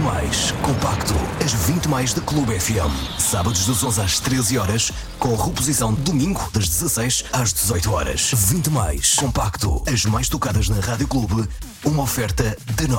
Mais Compacto, as 20 mais da Clube FM. Sábados das 11 às 13 horas, com reposição domingo das 16 às 18 horas. 20 Mais Compacto, as mais tocadas na Rádio Clube, uma oferta da Nós.